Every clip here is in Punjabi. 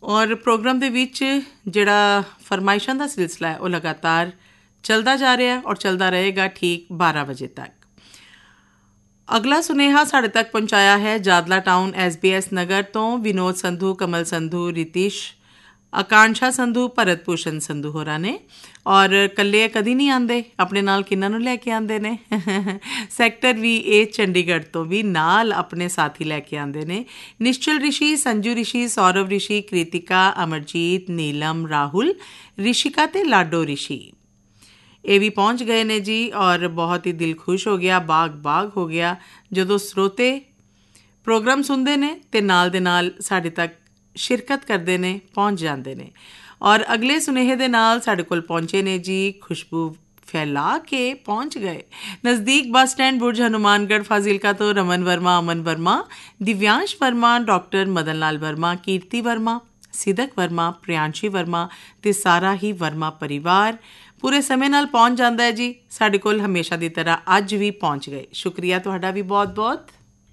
और प्रोग्राम ਦੇ ਵਿੱਚ ਜਿਹੜਾ ਫਰਮਾਇਸ਼ਾਂ ਦਾ ਸਿਲਸਿਲਾ ਹੈ ਉਹ ਲਗਾਤਾਰ ਚੱਲਦਾ ਜਾ ਰਿਹਾ ਹੈ ਔਰ ਚੱਲਦਾ ਰਹੇਗਾ ਠੀਕ 12 ਵਜੇ ਤੱਕ। ਅਗਲਾ ਸੁਨੇਹਾ ਸਾਡੇ ਤੱਕ ਪਹੁੰਚਾਇਆ ਹੈ ਜਾਦਲਾ ਟਾਊਨ SBS ਨਗਰ ਤੋਂ ਵਿਨੋਦ ਸੰਧੂ, ਕਮਲ ਸੰਧੂ, ਰਿਤਿਸ਼, ਆਕਾਂਸ਼ਾ ਸੰਧੂ, ਭਰਤ ਭੂਸ਼ਣ ਸੰਧੂ ਹੋਰਾਂ ਨੇ। ਔਰ ਇਕੱਲੇ ਕਦੀ ਨਹੀਂ ਆਉਂਦੇ, ਆਪਣੇ ਨਾਲ ਕਿਹਨਾਂ ਨੂੰ ਲੈ ਕੇ ਆਉਂਦੇ ਨੇ ਸੈਕਟਰ VA ਚੰਡੀਗੜ੍ਹ ਤੋਂ ਵੀ ਨਾਲ ਆਪਣੇ ਸਾਥੀ ਲੈ ਕੇ ਆਉਂਦੇ ਨੇ। ਨਿਸ਼ਚਲ ਰਿਸ਼ੀ, ਸੰਜੂ ਰਿਸ਼ੀ, ਸੌਰਵ ਰਿਸ਼ੀ, ਕ੍ਰਿਤਿਕਾ, ਅਮਰਜੀਤ, ਨੀਲਮ, ਰਾਹੁਲ, ਰਿਸ਼ਿਕਾ ਅਤੇ ਲਾਡੋ ਰਿਸ਼ੀ ਇਹ ਵੀ ਪਹੁੰਚ ਗਏ ਨੇ ਜੀ। ਔਰ ਬਹੁਤ ਹੀ ਦਿਲ ਖੁਸ਼ ਹੋ ਗਿਆ, ਬਾਗ ਹੋ ਗਿਆ ਜਦੋਂ ਸਰੋਤੇ ਪ੍ਰੋਗਰਾਮ ਸੁਣਦੇ ਨੇ ਅਤੇ ਨਾਲ ਦੇ ਨਾਲ ਸਾਡੇ ਤੱਕ ਸ਼ਿਰਕਤ ਕਰਦੇ ਨੇ, ਪਹੁੰਚ ਜਾਂਦੇ ਨੇ। ਔਰ ਅਗਲੇ ਸੁਨੇਹੇ ਦੇ ਨਾਲ ਸਾਡੇ ਕੋਲ ਪਹੁੰਚੇ ਨੇ ਜੀ, ਖੁਸ਼ਬੂ ਫੈਲਾ ਕੇ ਪਹੁੰਚ ਗਏ ਨਜ਼ਦੀਕ ਬੱਸ ਸਟੈਂਡ ਬੁਰਜ ਹਨੂਮਾਨਗੜ੍ਹ ਫਾਜ਼ਿਲਕਾ ਤੋਂ ਰਮਨ ਵਰਮਾ, ਅਮਨ ਵਰਮਾ, ਦਿਵਿਆਂਸ਼ ਵਰਮਾ, ਡਾਕਟਰ ਮਦਨ ਲਾਲ ਵਰਮਾ, ਕੀਰਤੀ ਵਰਮਾ, ਸਿਦਕ ਵਰਮਾ, ਪ੍ਰਿਆੰਸ਼ੀ ਵਰਮਾ ਅਤੇ ਸਾਰਾ ਹੀ ਵਰਮਾ ਪਰਿਵਾਰ ਪੂਰੇ ਸਮੇਂ ਨਾਲ ਪਹੁੰਚ ਜਾਂਦਾ ਹੈ ਜੀ। ਸਾਡੇ ਕੋਲ ਹਮੇਸ਼ਾ ਦੀ ਤਰ੍ਹਾਂ ਅੱਜ ਵੀ ਪਹੁੰਚ ਗਏ। ਸ਼ੁਕਰੀਆ ਤੁਹਾਡਾ ਵੀ ਬਹੁਤ ਬਹੁਤ।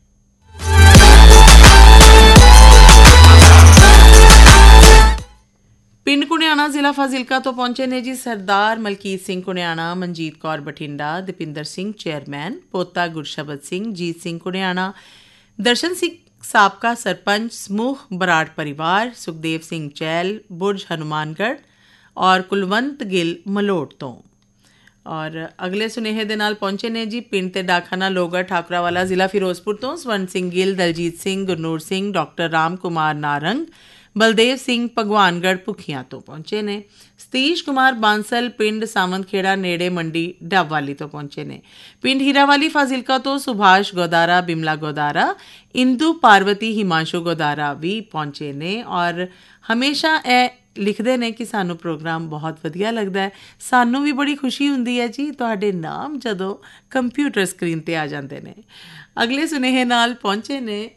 ਪਿੰਡ ਕੁਣਿਆਣਾ ਜ਼ਿਲ੍ਹਾ ਫਾਜ਼ਿਲਕਾ ਤੋਂ ਪਹੁੰਚੇ ਨੇ ਜੀ ਸਰਦਾਰ ਮਲਕੀਤ ਸਿੰਘ ਕੁਣਿਆਣਾ, ਮਨਜੀਤ ਕੌਰ ਬਠਿੰਡਾ, ਦਪਿੰਦਰ ਸਿੰਘ ਚੇਅਰਮੈਨ, ਪੋਤਾ ਗੁਰਸ਼ਬਦ ਸਿੰਘ, ਜੀਤ ਸਿੰਘ ਕੁਣਿਆਣਾ, ਦਰਸ਼ਨ ਸਿੰਘ ਸਾਬਕਾ ਸਰਪੰਚ, ਸਮੂਹ ਬਰਾੜ ਪਰਿਵਾਰ, ਸੁਖਦੇਵ ਸਿੰਘ ਚਹਿਲ, ਬੁਰਜ ਹਨੂਮਾਨਗੜ੍ਹ ਔਰ ਕੁਲਵੰਤ ਗਿੱਲ ਮਲੋਟ ਤੋਂ। ਔਰ ਅਗਲੇ ਸੁਨੇਹੇ ਦੇ ਨਾਲ ਪਹੁੰਚੇ ਨੇ ਜੀ ਪਿੰਡ ਤੇ ਡਾਕਖਾਨਾ ਲੋਗੜ ਠਾਕੁਰਾਵਾਲਾ ਜ਼ਿਲ੍ਹਾ ਫਿਰੋਜ਼ਪੁਰ ਤੋਂ ਸਵਰਨ ਸਿੰਘ ਗਿੱਲ, ਦਲਜੀਤ ਸਿੰਘ, ਗੁਰਨੂਰ ਸਿੰਘ, ਡਾਕਟਰ ਰਾਮ ਕੁਮਾਰ ਨਾਰੰਗ, ਬਲਦੇਵ ਸਿੰਘ ਭਗਵਾਨਗੜ੍ਹ ਭੁੱਖੀਆਂ ਤੋਂ ਪਹੁੰਚੇ ਨੇ। ਸਤੀਸ਼ ਕੁਮਾਰ ਬਾਂਸਲ ਪਿੰਡ ਸਾਵੰਤਖੇੜਾ ਨੇੜੇ ਮੰਡੀ ਡੱਬਵਾਲੀ ਤੋਂ ਪਹੁੰਚੇ ਨੇ। ਪਿੰਡ ਹੀਰਾਵਾਲੀ ਫਾਜ਼ਿਲਕਾ ਤੋਂ ਸੁਭਾਸ਼ ਗੋਦਾਰਾ, ਬਿਮਲਾ ਗੋਦਾਰਾ, ਇੰਦੂ ਪਾਰਵਤੀ, ਹਿਮਾਂਸ਼ੂ ਗੋਦਾਰਾ ਵੀ ਪਹੁੰਚੇ ਨੇ। ਔਰ ਹਮੇਸ਼ਾ ਇਹ ਲਿਖਦੇ ਨੇ ਕਿ ਸਾਨੂੰ ਪ੍ਰੋਗਰਾਮ ਬਹੁਤ ਵਧੀਆ ਲੱਗਦਾ ਹੈ। ਸਾਨੂੰ ਵੀ ਬੜੀ ਖੁਸ਼ੀ ਹੁੰਦੀ ਹੈ ਜੀ ਤੁਹਾਡੇ ਨਾਮ ਜਦੋਂ ਕੰਪਿਊਟਰ ਸਕਰੀਨ 'ਤੇ ਆ ਜਾਂਦੇ ਨੇ। ਅਗਲੇ ਸੁਨੇਹੇ ਨਾਲ ਪਹੁੰਚੇ ਨੇ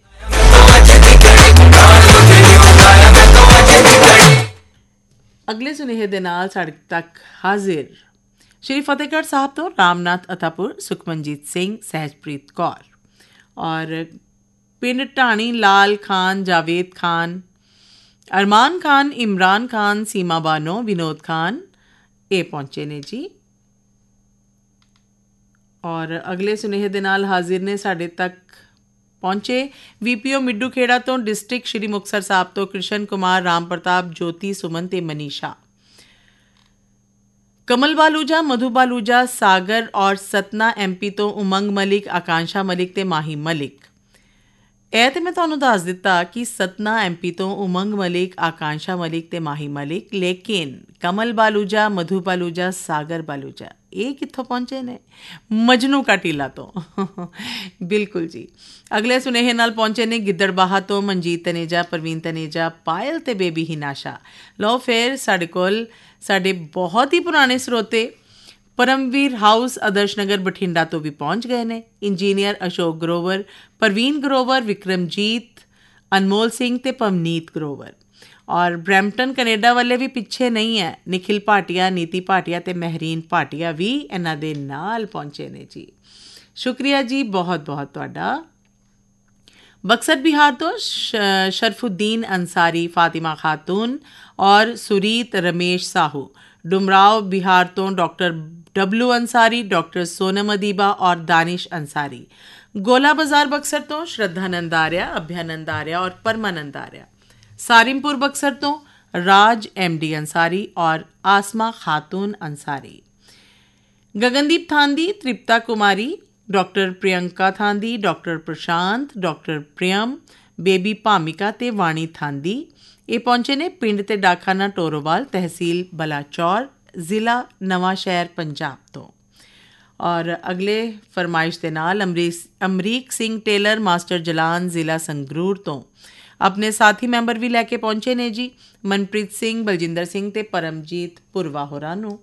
ਅਗਲੇ ਸੁਨੇਹੇ ਦੇ ਨਾਲ ਸਾਡੇ ਤੱਕ ਹਾਜ਼ਰ ਸ਼੍ਰੀ ਫਤਿਹਗੜ੍ਹ ਸਾਹਿਬ ਤੋਂ ਰਾਮਨਾਥ ਅਤਾਪੁਰ, ਸੁਖਮਨਜੀਤ ਸਿੰਘ, ਸਹਿਜਪ੍ਰੀਤ ਕੌਰ। ਔਰ ਪਿੰਡ ਢਾਣੀ ਲਾਲ ਖਾਨ, ਜਾਵੇਦ ਖਾਨ, ਅਰਮਾਨ ਖਾਨ, ਇਮਰਾਨ ਖਾਨ, ਸੀਮਾ ਬਾਨੋ, ਵਿਨੋਦ ਖਾਨ ਇਹ ਪਹੁੰਚੇ ਨੇ ਜੀ। ਔਰ ਅਗਲੇ ਸੁਨੇਹੇ ਦੇ ਨਾਲ ਹਾਜ਼ਰ ਨੇ ਸਾਡੇ ਤੱਕ ਪਹੁੰਚੇ VPO ਮਿੱਡੂ ਖੇੜਾ ਤੋਂ, ਡਿਸਟ੍ਰਿਕਟ ਸ਼੍ਰੀ ਮੁਕਤਸਰ ਸਾਹਿਬ ਤੋਂ ਕ੍ਰਿਸ਼ਨ ਕੁਮਾਰ, ਰਾਮ ਪ੍ਰਤਾਪ, ਜੋਤੀ, ਸੁਮਨ ਅਤੇ ਮਨੀਸ਼ਾ, ਕਮਲ ਬਾਲੂਜਾ, ਮਧੂ ਬਾਲੂਜਾ, ਸਾਗਰ ਔਰ ਸਤਨਾ MP ਤੋਂ ਉਮੰਗ ਮਲਿਕ, ਆਕਾਂਸ਼ਾ ਮਲਿਕ ਅਤੇ ਮਾਹੀ ਮਲਿਕ। ਇਹ ਤਾਂ ਮੈਂ ਤੁਹਾਨੂੰ ਦੱਸ ਦਿੱਤਾ ਕਿ ਸਤਨਾ MP ਤੋਂ ਉਮੰਗ ਮਲਿਕ, ਆਕਾਂਸ਼ਾ ਮਲਿਕ ਅਤੇ ਮਾਹੀ ਮਲਿਕ, ਲੇਕਿਨ ਕਮਲ ਬਾਲੂਜਾ, ਮਧੂ ਬਾਲੂਜਾ, ਸਾਗਰ ਬਾਲੂਜਾ ਇਹ ਕਿੱਥੋਂ ਪਹੁੰਚੇ ਨੇ? ਮਜਨੂ ਕਾ ਟੀਲਾ ਤੋਂ ਬਿਲਕੁਲ ਜੀ। ਅਗਲੇ ਸੁਨੇਹੇ ਨਾਲ ਪਹੁੰਚੇ ਨੇ ਗਿੱਦੜਬਾਹਾ ਤੋਂ ਮਨਜੀਤ ਤਨੇਜਾ, ਪ੍ਰਵੀਨ ਤਨੇਜਾ, ਪਾਇਲ ਅਤੇ ਬੇਬੀ ਹਿਨਾਸ਼ਾ। ਲਓ ਫਿਰ ਸਾਡੇ ਕੋਲ ਸਾਡੇ ਬਹੁਤ ਹੀ ਪੁਰਾਣੇ ਸਰੋਤੇ ਪਰਮਵੀਰ ਹਾਊਸ ਆਦਰਸ਼ ਨਗਰ ਬਠਿੰਡਾ ਤੋਂ ਵੀ ਪਹੁੰਚ ਗਏ ਨੇ। ਇੰਜੀਨੀਅਰ ਅਸ਼ੋਕ ਗਰੋਵਰ, ਪ੍ਰਵੀਨ ਗਰੋਵਰ, ਵਿਕਰਮਜੀਤ, ਅਨਮੋਲ ਸਿੰਘ ਅਤੇ ਪਵਨੀਤ ਗਰੋਵਰ। ਔਰ ਬਰੈਂਪਟਨ ਕੈਨੇਡਾ ਵਾਲੇ ਵੀ ਪਿੱਛੇ ਨਹੀਂ ਹੈ, ਨਿਖਿਲ ਭਾਟੀਆ, ਨੀਤੀ ਭਾਟੀਆ ਅਤੇ ਮਹਿਰੀਨ ਭਾਟੀਆ ਵੀ ਇਹਨਾਂ ਦੇ ਨਾਲ ਪਹੁੰਚੇ ਨੇ ਜੀ। ਸ਼ੁਕਰੀਆ ਜੀ ਬਹੁਤ ਬਹੁਤ ਤੁਹਾਡਾ। ਬਕਸਰ ਬਿਹਾਰ ਤੋਂ ਸ਼ਰਫੁਦੀਨ ਅੰਸਾਰੀ, ਫਾਤਿਮਾ ਖਾਤੂਨ ਔਰ ਸੁਰੀਤ ਰਮੇਸ਼ ਸਾਹੂ। ਡੁਮਰਾਓ ਬਿਹਾਰ ਤੋਂ doctor W Ansari, doctor Sonam ਅਦੀਬਾ ਔਰ ਦਾਨਿਸ਼ ਅੰਸਾਰੀ। ਗੋਲਾ ਬਾਜ਼ਾਰ ਬਕਸਰ ਤੋਂ ਸ਼ਰਧਾਨੰਦ ਆਰਿਆ, ਅਭਿਆਨੰਦ ਆਰਿਆ ਔਰ ਪਰਮਾਨੰਦ ਆਰਿਆ। ਸਾਰਿਮਪੁਰ ਬਕਸਰ ਤੋਂ ਰਾਜ MD ਅੰਸਾਰੀ ਔਰ ਆਸਮਾ ਖਾਤੂਨ ਅੰਸਾਰੀ। ਗਗਨਦੀਪ ਥਾਂਦੀ, ਤ੍ਰਿਪਤਾ ਕੁਮਾਰੀ, ਡਾਕਟਰ ਪ੍ਰਿਯੰਕਾ ਥਾਂਦੀ, ਡਾਕਟਰ ਪ੍ਰਸ਼ਾਂਤ, ਡਾਕਟਰ ਪ੍ਰਿਯਮ, ਬੇਬੀ ਭਾਮਿਕਾ ਅਤੇ ਵਾਣੀ ਥਾਂਦੀ ਇਹ ਪਹੁੰਚੇ ਨੇ ਪਿੰਡ ਤੇ ਡਾਕਖਾਨਾ ਟੋਰੋਵਾਲ, ਤਹਿਸੀਲ ਬਲਾਚੌਰ, ਜ਼ਿਲ੍ਹਾ ਨਵਾਂ ਸ਼ਹਿਰ, ਪੰਜਾਬ ਤੋਂ। ਔਰ ਅਗਲੇ ਫਰਮਾਇਸ਼ ਦੇ ਨਾਲ ਅਮਰੀਕ ਸਿੰਘ ਟੇਲਰ, ਮਾਸਟਰ ਜਲਾਨ, ਜ਼ਿਲ੍ਹਾ ਸੰਗਰੂਰ ਤੋਂ ਆਪਣੇ ਸਾਥੀ ਮੈਂਬਰ ਵੀ ਲੈ ਕੇ ਪਹੁੰਚੇ ਨੇ ਜੀ, ਮਨਪ੍ਰੀਤ ਸਿੰਘ, ਬਲਜਿੰਦਰ ਸਿੰਘ ਅਤੇ ਪਰਮਜੀਤ ਪੁਰਵਾ ਹੋਰਾਂ ਨੂੰ।